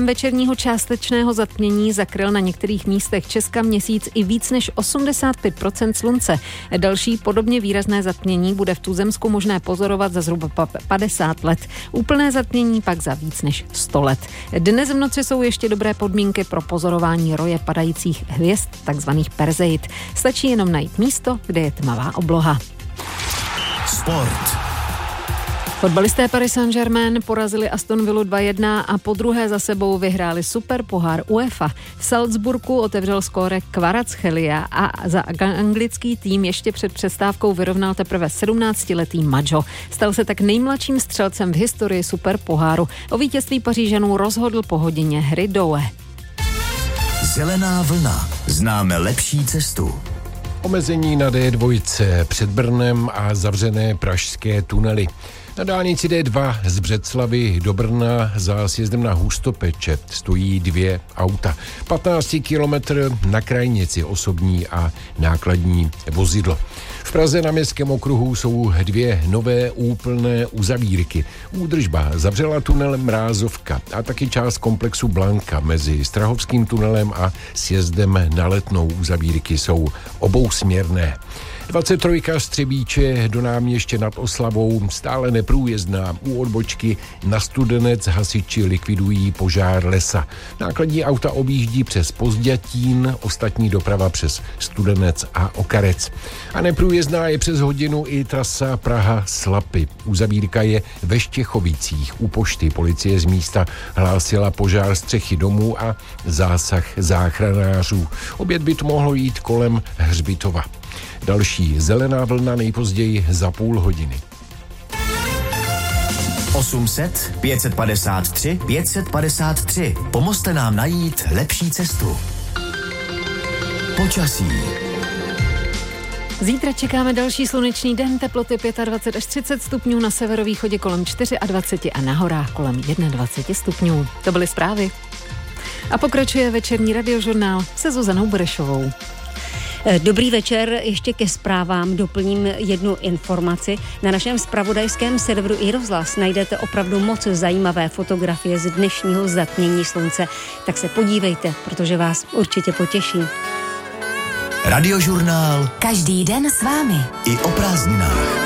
večerního částečného zatmění zakryl na některých místech Česka měsíc i víc než 85% slunce. Další podobně výrazné zatmění bude v tuzemsku možné pozorovat za zhruba 50 let. Úplné zatmění pak za víc než 100 let. Dnes v noci jsou ještě dobré podmínky pro pozorování roje padajících hvězd, takzvaných Perseid. Stačí jenom najít místo, kde je tmavá obloha. Sport. Fotbalisté Paris Saint-Germain porazili Aston Villu 2-1 a podruhé za sebou vyhráli superpohár UEFA. V Salzburgu otevřel skóre Kvaratskhelia a za anglický tým ještě před přestávkou vyrovnal teprve 17letý Maggio. Stal se tak nejmladším střelcem v historii superpoháru. O vítězství Pařížanů rozhodl po hodině hry Doué. Zelená vlna. Známe lepší cestu. Omezení na D2 před Brnem a zavřené pražské tunely. Na dálnici D2 z Břeclavi do Brna za sjezdem na Hustopeče stojí 2 auta. 15 kilometr na krajnici osobní a nákladní vozidlo. V Praze na Městském okruhu jsou 2 nové úplné uzavírky. Údržba zavřela tunel Mrázovka a taky část komplexu Blanka mezi Strahovským tunelem a sjezdem na Letnou. Uzavírky jsou obousměrné. 23 Střebíče do Náměště nad Oslavou stále neprůjezdná. U odbočky na Studenec hasiči likvidují požár lesa. Nákladní auta objíždí přes Pozdětín, ostatní doprava přes Studenec a Okarec. A neprůjezdná je přes hodinu i trasa Praha-Slapy. Uzavírka je ve Štěchovicích. U pošty policie z místa hlásila požár střechy domů a zásah záchranářů. Obět by to mohlo jít kolem Hřbitova. Další zelená vlna nejpozději za půl hodiny. 800 553 553. Pomozte nám najít lepší cestu. Počasí. Zítra čekáme další slunečný den, teploty 25 až 30 stupňů, na severovýchodě kolem 24 a na horách kolem 21 stupňů. To byly zprávy. A pokračuje večerní radiožurnál se Zuzanou Berešovou. Dobrý večer, ještě ke zprávám doplním jednu informaci. Na našem zpravodajském serveru iRozhlas najdete opravdu moc zajímavé fotografie z dnešního zatmění slunce, tak se podívejte, protože vás určitě potěší. Radiožurnál. Každý den s vámi. I o prázdninách.